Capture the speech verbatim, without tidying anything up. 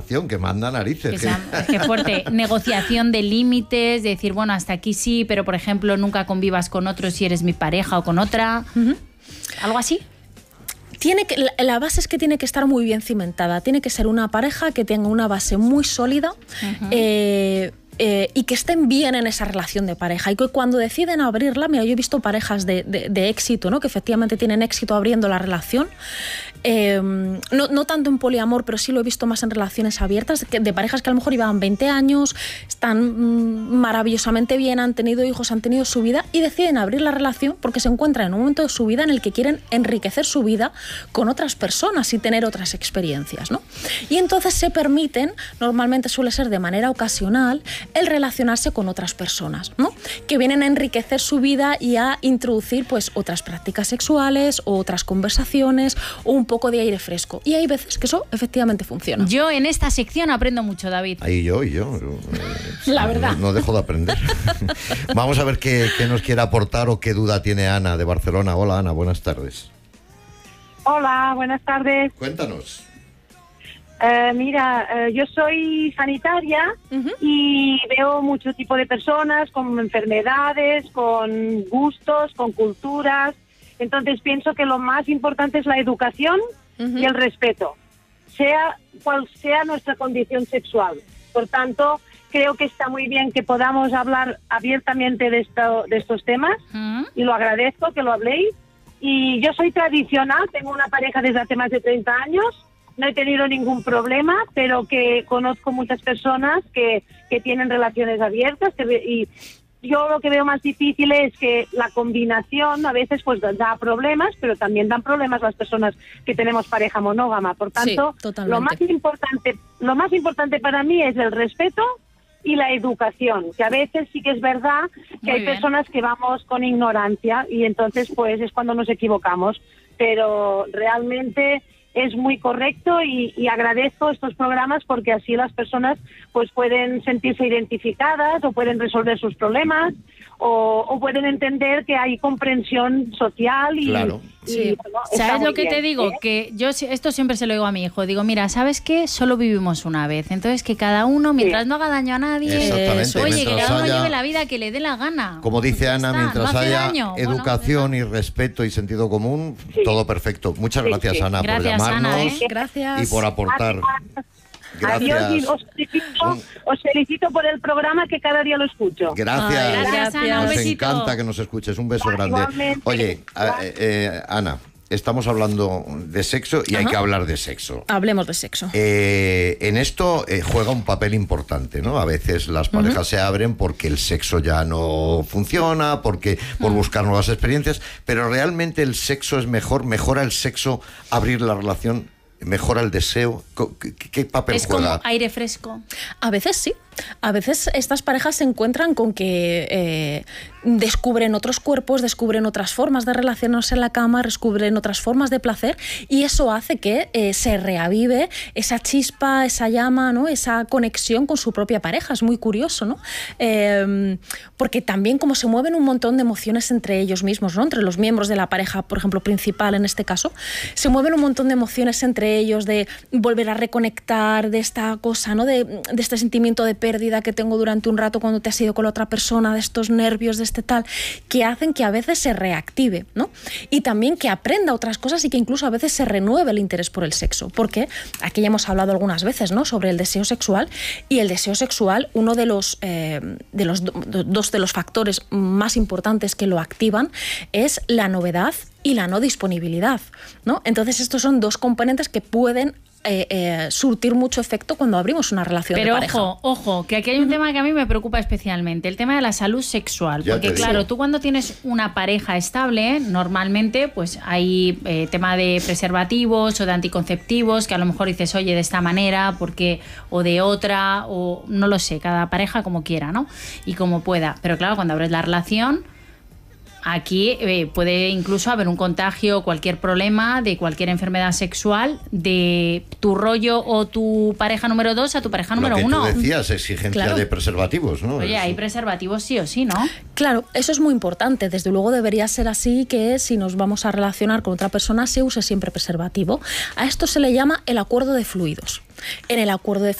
negociación, que manda narices. Que sea, es que fuerte. Negociación de límites, de decir, bueno, hasta aquí sí, pero por ejemplo, nunca convivas con otro si eres mi pareja o con otra. Uh-huh. ¿Algo así? Tiene que, la, la base es que tiene que estar muy bien cimentada. Tiene que ser una pareja que tenga una base muy sólida. Uh-huh. eh, Eh, y que estén bien en esa relación de pareja y que cuando deciden abrirla, mira, yo he visto parejas de, de, de éxito, ¿no? Que efectivamente tienen éxito abriendo la relación, eh, no, no tanto en poliamor, pero sí lo he visto más en relaciones abiertas, que, de parejas que a lo mejor llevaban veinte años, están mm, maravillosamente bien, han tenido hijos, han tenido su vida y deciden abrir la relación porque se encuentran en un momento de su vida en el que quieren enriquecer su vida con otras personas y tener otras experiencias, ¿no? Y entonces se permiten, normalmente suele ser de manera ocasional, el relacionarse con otras personas, ¿no? Que vienen a enriquecer su vida y a introducir pues otras prácticas sexuales o otras conversaciones o un poco de aire fresco. Y hay veces que eso efectivamente funciona. Yo en esta sección aprendo mucho, David. Ahí yo, y yo. Eh, La verdad. No, no dejo de aprender. Vamos a ver qué, qué nos quiere aportar o qué duda tiene Ana de Barcelona. Hola, Ana, buenas tardes. Hola, buenas tardes. Cuéntanos. Uh, mira, uh, yo soy sanitaria uh-huh. y veo mucho tipo de personas con enfermedades, con gustos, con culturas. Entonces pienso que lo más importante es la educación uh-huh. y el respeto, sea cual sea nuestra condición sexual. Por tanto, creo que está muy bien que podamos hablar abiertamente de, esto, de estos temas uh-huh. y lo agradezco que lo habléis. Y yo soy tradicional, tengo una pareja desde hace más de treinta años. No he tenido ningún problema, pero que conozco muchas personas que, que tienen relaciones abiertas que, y yo lo que veo más difícil es que la combinación a veces pues da problemas, pero también dan problemas las personas que tenemos pareja monógama. Por tanto, sí, lo más importante, lo más importante para mí es el respeto y la educación, que a veces sí que es verdad que Muy hay bien. personas que vamos con ignorancia y entonces pues es cuando nos equivocamos, pero realmente es muy correcto y, y agradezco estos programas porque así las personas pues pueden sentirse identificadas o pueden resolver sus problemas o, o pueden entender que hay comprensión social y... Claro. y sí. bueno, ¿Sabes lo que bien, te digo? ¿eh? Que yo esto siempre se lo digo a mi hijo. Digo, mira, ¿sabes qué? Solo vivimos una vez. Entonces que cada uno, mientras sí. no haga daño a nadie... Exactamente. Oye, que cada uno haya, lleve la vida que le dé la gana. Como dice ya Ana, está. mientras no haya daño. educación bueno, y respeto y sentido común, sí. todo perfecto. Muchas sí, gracias, sí. Ana, gracias, por llamarnos Ana, ¿eh? Gracias. y por aportar. Gracias. Adiós y os felicito, os felicito por el programa que cada día lo escucho. Gracias. Ay, gracias, Ana. Nos Un besito. encanta que nos escuches. Un beso Vale, grande. igualmente. Oye, eh, eh, Ana, estamos hablando de sexo y Ajá. hay que hablar de sexo. Hablemos de sexo. Eh, en esto eh, juega un papel importante, ¿no? A veces las parejas uh-huh. se abren porque el sexo ya no funciona, porque por uh-huh. buscar nuevas experiencias, pero realmente el sexo es mejor, mejora el sexo abrir la relación, mejora el deseo. ¿Qué, qué papel es juega? Es como aire fresco. A veces sí. A veces estas parejas se encuentran con que eh, descubren otros cuerpos, descubren otras formas de relacionarse en la cama, descubren otras formas de placer y eso hace que eh, se reavive esa chispa, esa llama, ¿no? Esa conexión con su propia pareja. Es muy curioso, ¿no? Eh, porque también como se mueven un montón de emociones entre ellos mismos, ¿no? Entre los miembros de la pareja, por ejemplo, principal en este caso, se mueven un montón de emociones entre ellos, de volver a reconectar, de esta cosa, ¿no? De, de este sentimiento de pérdida que tengo durante un rato cuando te has ido con la otra persona, de estos nervios, de este tal, que hacen que a veces se reactive, ¿no? Y también que aprenda otras cosas y que incluso a veces se renueve el interés por el sexo, porque aquí ya hemos hablado algunas veces, ¿no? Sobre el deseo sexual, y el deseo sexual, uno de los, eh, de los do, dos de los factores más importantes que lo activan es la novedad y la no disponibilidad, ¿no? Entonces estos son dos componentes que pueden Eh, eh, surtir mucho efecto cuando abrimos una relación Pero de pareja. Pero ojo, ojo, que aquí hay un uh-huh. tema que a mí me preocupa especialmente, el tema de la salud sexual. Ya porque claro, tú cuando tienes una pareja estable, normalmente pues hay eh, tema de preservativos o de anticonceptivos, que a lo mejor dices, oye, de esta manera, porque o de otra, o no lo sé, cada pareja como quiera, ¿no? Y como pueda. Pero claro, cuando abres la relación, aquí eh, puede incluso haber un contagio, cualquier problema de cualquier enfermedad sexual de tu rollo o tu pareja número dos a tu pareja número uno. uno. Lo que tú decías, exigencia claro. de preservativos, ¿no? Oye, eso. hay preservativos sí o sí, ¿no? Claro, eso es muy importante. Desde luego debería ser así, que si nos vamos a relacionar con otra persona se use siempre preservativo. A esto se le llama el acuerdo de fluidos. En el acuerdo de